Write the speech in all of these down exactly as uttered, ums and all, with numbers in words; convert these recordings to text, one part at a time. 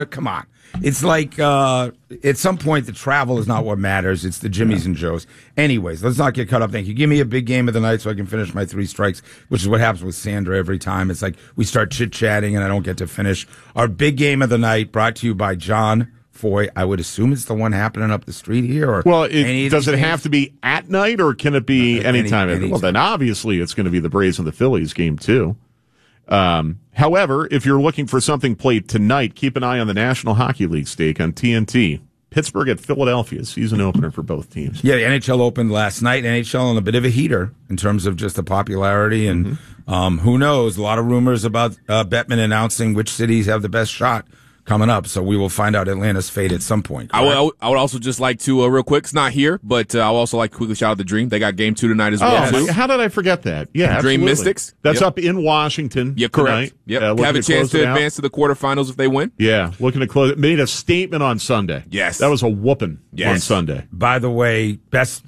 Come on. It's like uh, at some point the travel is not what matters. It's the Jimmies and Joes. Anyways, let's not get caught up. Thank you. Give me a big game of the night so I can finish my three strikes, which is what happens with Sandra every time. It's like we start chit-chatting and I don't get to finish. Our big game of the night brought to you by John Foy. I would assume it's the one happening up the street here. Or well, it, does it games? have to be at night or can it be uh, anytime? Any, any well, then obviously it's going to be the Braves and the Phillies game too. Um, however, if you're looking for something played tonight, keep an eye on the National Hockey League stake on T N T. Pittsburgh at Philadelphia, season opener for both teams. Yeah, the N H L opened last night. N H L on a bit of a heater in terms of just the popularity. And mm-hmm. um, who knows? A lot of rumors about uh, Bettman announcing which cities have the best shot coming up, so we will find out Atlanta's fate at some point. I would, I would also just like to, uh, real quick, it's not here, but uh, I would also like to quickly shout out the Dream. They got game two tonight as well. Oh, how did I forget that? Yeah, Dream absolutely. Mystics. That's yep. up in Washington. Yeah, correct. Tonight. Yep. Uh, have a to chance to advance to the quarterfinals if they win. Yeah, looking to close it. Made a statement on Sunday. Yes. That was a whooping yes. on Sunday. By the way, best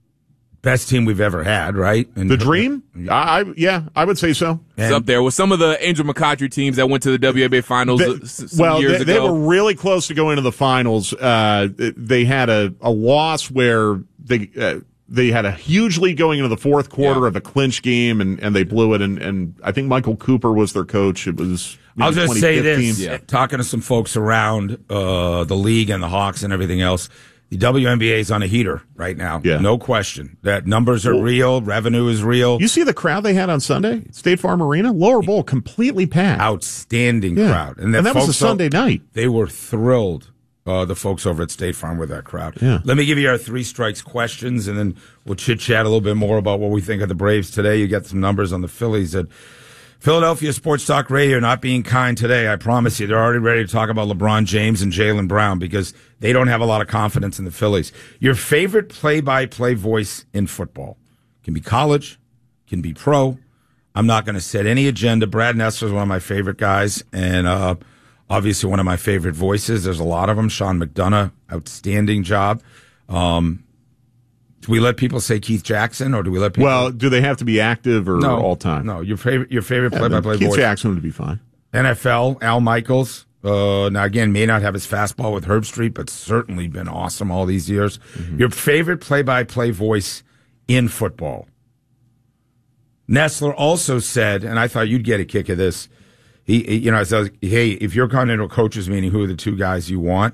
best team we've ever had, right? And the Dream? I, I Yeah, I would say so. It's up there with some of the Angel McCoughtry teams that went to the W N B A finals they, some well, years they, ago. They were really close to going to the finals. Uh, they had a, a loss where they uh, they had a huge lead going into the fourth quarter yeah. of a clinch game, and, and they blew it. And, and I think Michael Cooper was their coach. It was I'll just say this, yeah. talking to some folks around uh, the league and the Hawks and everything else, the W N B A is on a heater right now. Yeah. No question. That numbers are well, real, revenue is real. You see the crowd they had on Sunday? State Farm Arena? Lower Bowl completely packed. Outstanding yeah. crowd. And, and that was a Sunday night. They were thrilled, uh, the folks over at State Farm with that crowd. Yeah. Let me give you our three strikes questions, and then we'll chit-chat a little bit more about what we think of the Braves today. You get some numbers on the Phillies at Philadelphia Sports Talk Radio. Not being kind today, I promise you. They're already ready to talk about LeBron James and Jaylen Brown because they don't have a lot of confidence in the Phillies. Your favorite play-by-play voice in football can be college, can be pro. I'm not going to set any agenda. Brad Nessler is one of my favorite guys, and uh, obviously one of my favorite voices. There's a lot of them. Sean McDonough, outstanding job. Um, Do we let people say Keith Jackson, or do we let people? Well, do they have to be active or no, all time? No, your favorite, your favorite yeah, play-by-play Keith voice. Jackson would be fine. N F L, Al Michaels. Uh, now again, may not have his fastball with Herb Street, but certainly been awesome all these years. Mm-hmm. Your favorite play-by-play voice in football. Nessler also said, and I thought you'd get a kick of this. He, he you know, I said, hey, if you're going into a coach's meeting, who are the two guys you want?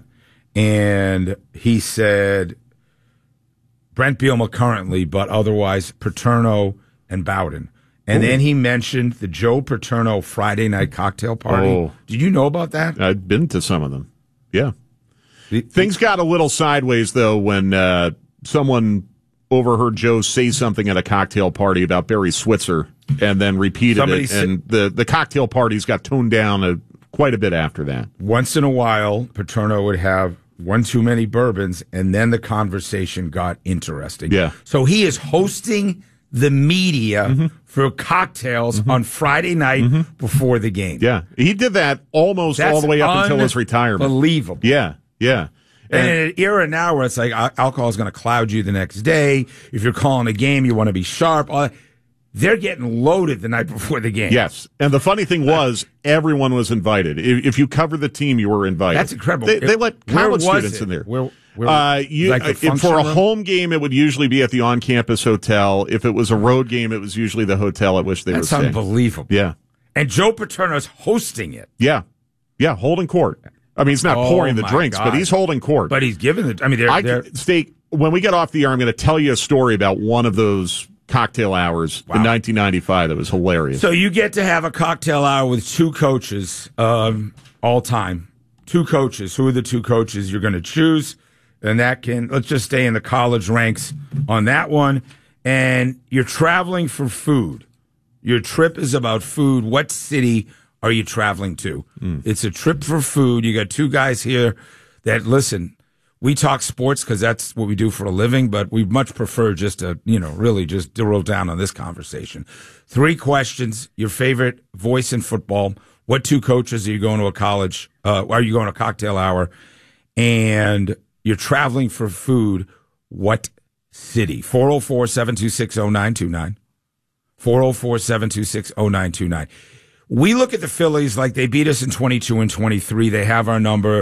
And he said Brent Bielema currently, but otherwise Paterno and Bowden. And Ooh. Then he mentioned the Joe Paterno Friday night cocktail party. Oh. Did you know about that? I've been to some of them. Yeah. The, Things got a little sideways, though, when uh, someone overheard Joe say something at a cocktail party about Barry Switzer and then repeated Somebody it. Said, and the, the cocktail parties got toned down a, quite a bit after that. Once in a while, Paterno would have one too many bourbons, and then the conversation got interesting. Yeah. So he is hosting the media mm-hmm. for cocktails mm-hmm. on Friday night mm-hmm. before the game. Yeah. He did that almost That's all the way up until his retirement. Unbelievable. Yeah. Yeah. And, and in an era now where it's like alcohol is going to cloud you the next day. If you're calling a game, you want to be sharp. They're getting loaded the night before the game. Yes. And the funny thing was, everyone was invited. If, if you cover the team, you were invited. That's incredible. They, they let college students it? in there. Where, where, uh, you, like if for a room? home game, it would usually be at the on-campus hotel. If it was a road game, it was usually the hotel at which they That's were staying. That's unbelievable. Yeah. And Joe Paterno's hosting it. Yeah. Yeah, holding court. I mean, he's not oh pouring the drinks, God. but he's holding court. But he's giving it. I mean, they're, I, they're Steak, when we get off the air, I'm going to tell you a story about one of those cocktail hours wow. in nineteen ninety-five that was hilarious. So you get to have a cocktail hour with two coaches um, all time. Two coaches. Who are the two coaches you're going to choose? And that can, let's just stay in the college ranks on that one. And you're traveling for food. Your trip is about food. What city are you traveling to? Mm. It's a trip for food. You got two guys here that, listen, we talk sports because that's what we do for a living, but we much prefer just to, you know, really just drill down on this conversation. Three questions. Your favorite voice in football. What two coaches are you going to a college? Uh, are you going to a cocktail hour? And you're traveling for food. What city? four oh four, seven two six, oh nine two nine. four oh four, seven two six, oh nine two nine. We look at the Phillies like they beat us in twenty-two and twenty-three. They have our number.